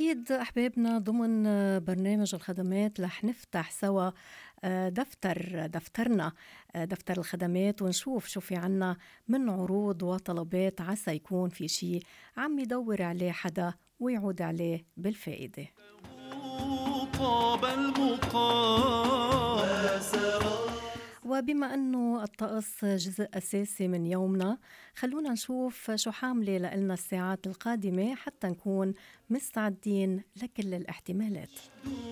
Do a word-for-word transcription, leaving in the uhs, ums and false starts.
أكيد أحبابنا ضمن برنامج الخدمات رح نفتح سوا آه، دفتر دفترنا آه، دفتر الخدمات ونشوف شو في عنا من عروض وطلبات عسى يكون في شي عم يدور عليه حدا ويعود عليه بالفائدة. طاب المقام وبما أنه الطقس جزء أساسي من يومنا، خلونا نشوف شو حاملة لنا الساعات القادمة حتى نكون مستعدين لكل الاحتمالات.